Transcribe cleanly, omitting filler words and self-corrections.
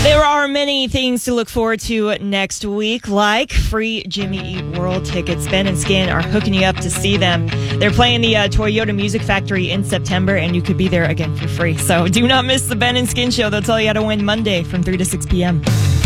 There are many things to look forward to next week, like free Jimmy Eat World tickets. Ben and Skin are hooking you up to see them. They're playing the Toyota Music Factory in September, and you could be there again for free. So do not miss the Ben and Skin show. They'll tell you how to win Monday from 3 to 6 p.m.